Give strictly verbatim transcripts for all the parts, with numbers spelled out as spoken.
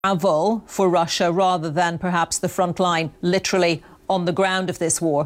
travel for Russia rather than perhaps the front line, literally on the ground of this war?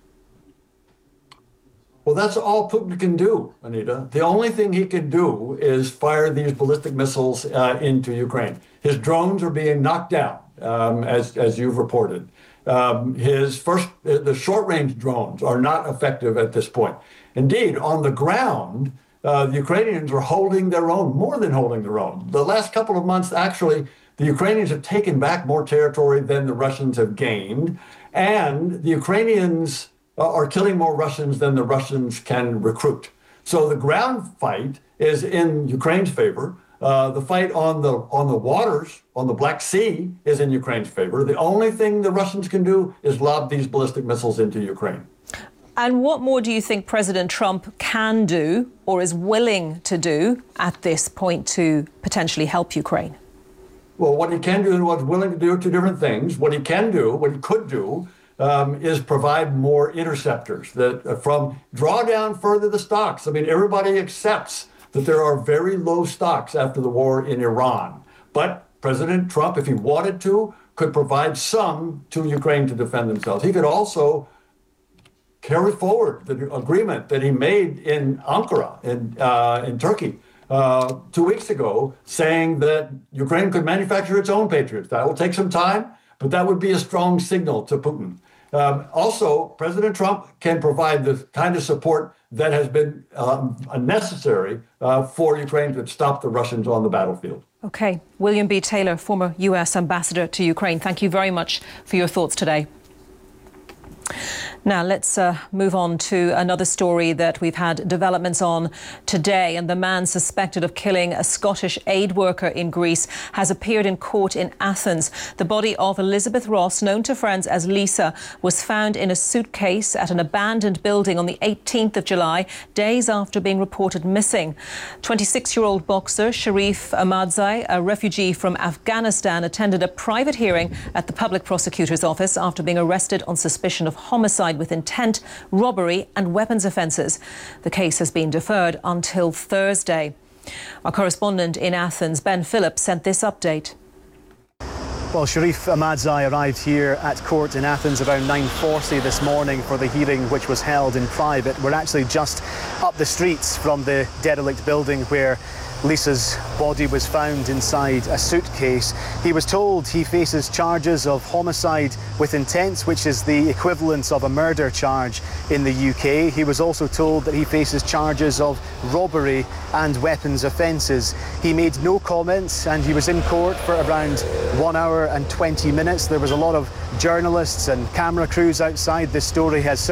Well, that's all Putin can do, Anita. The only thing he can do is fire these ballistic missiles uh, into Ukraine. His drones are being knocked down, um, as, as you've reported. Um, his first, the short-range drones are not effective at this point. Indeed, on the ground, uh, the Ukrainians are holding their own, more than holding their own. The last couple of months, actually, the Ukrainians have taken back more territory than the Russians have gained, and the Ukrainians are killing more Russians than the Russians can recruit. So the ground fight is in Ukraine's favor. Uh, the fight on the on the waters, on the Black Sea, is in Ukraine's favor. The only thing the Russians can do is lob these ballistic missiles into Ukraine. And what more do you think President Trump can do or is willing to do at this point to potentially help Ukraine? Well, what he can do and what's willing to do are two different things. What he can do, what he could do, Um, is provide more interceptors that uh, from draw down further the stocks. I mean, everybody accepts that there are very low stocks after the war in Iran. But President Trump, if he wanted to, could provide some to Ukraine to defend themselves. He could also carry forward the agreement that he made in Ankara, in, uh, in Turkey, uh, two weeks ago, saying that Ukraine could manufacture its own Patriots. That will take some time, but that would be a strong signal to Putin. Um, also, President Trump can provide the kind of support that has been um, necessary uh, for Ukraine to stop the Russians on the battlefield. Okay. William B. Taylor, former U S ambassador to Ukraine, thank you very much for your thoughts today. Now, let's uh, move on to another story that we've had developments on today. And the man suspected of killing a Scottish aid worker in Greece has appeared in court in Athens. The body of Elizabeth Ross, known to friends as Lisa, was found in a suitcase at an abandoned building on the eighteenth of July, days after being reported missing. twenty-six-year-old boxer Sharif Ahmadzai, a refugee from Afghanistan, attended a private hearing at the public prosecutor's office after being arrested on suspicion of homicide with intent, robbery and weapons offences. The case has been deferred until Thursday. Our correspondent in Athens, Ben Phillips, sent this update. Well, Sharif Ahmadzai arrived here at court in Athens around nine forty this morning for the hearing, which was held in private. We're actually just up the streets from the derelict building where Lisa's body was found inside a suitcase. He was told he faces charges of homicide with intent, which is the equivalent of a murder charge in the U K. He was also told that he faces charges of robbery and weapons offences. He made no comments and he was in court for around one hour and twenty minutes. There was a lot of journalists and camera crews outside. This story has